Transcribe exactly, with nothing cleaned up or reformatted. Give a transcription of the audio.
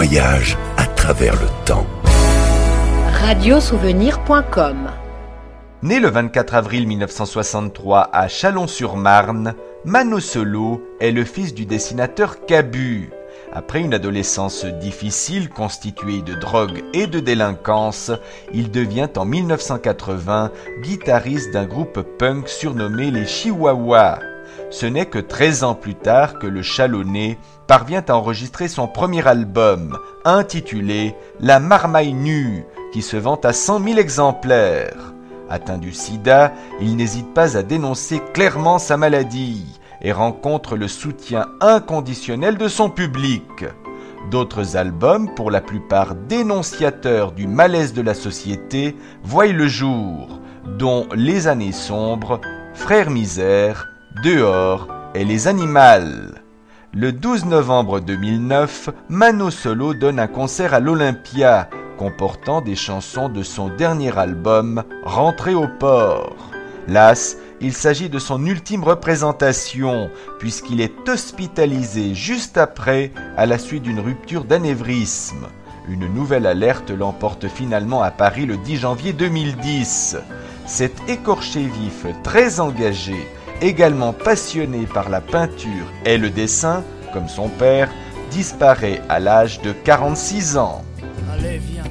voyage à travers le temps. radio souvenir point com. Né le vingt-quatre avril mille neuf cent soixante-trois à Chalon-sur-Marne, Mano Solo est le fils du dessinateur Cabu. Après une adolescence difficile constituée de drogue et de délinquance, il devient en mille neuf cent quatre-vingts guitariste d'un groupe punk surnommé les Chihuahuas. Ce n'est que treize ans plus tard que le Chalonnais parvient à enregistrer son premier album, intitulé La Marmaille Nue, qui se vend à cent mille exemplaires. Atteint du sida, il n'hésite pas à dénoncer clairement sa maladie et rencontre le soutien inconditionnel de son public. D'autres albums, pour la plupart dénonciateurs du malaise de la société, voient le jour, dont Les Années Sombres, Frères Misère, Dehors et Les Animals. Le douze novembre deux mille neuf, Mano Solo donne un concert à l'Olympia, comportant des chansons de son dernier album, Rentré au port. Las, il s'agit de son ultime représentation, puisqu'il est hospitalisé juste après, à la suite d'une rupture d'anévrisme. Une nouvelle alerte l'emporte finalement à Paris le dix janvier deux mille dix. Cet écorché vif, très engagé, également passionné par la peinture et le dessin, comme son père, disparaît à l'âge de quarante-six ans. Allez,